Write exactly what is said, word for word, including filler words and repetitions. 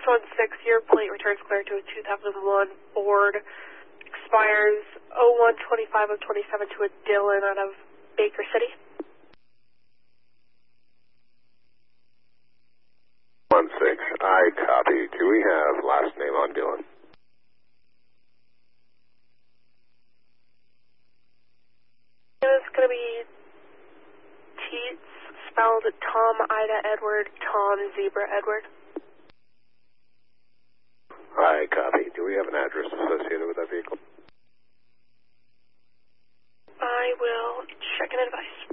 one six, your plate returns clear to a two thousand one Ford. Expires oh one twenty-five of twenty-seven to a Dylan out of Baker City. one six, I copy. Do we have last name on Dylan? It's going to be Teets, spelled Tom, Ida, Edward, Tom, Zebra, Edward. I copy. Do we have an address associated with that vehicle? I will check an advice.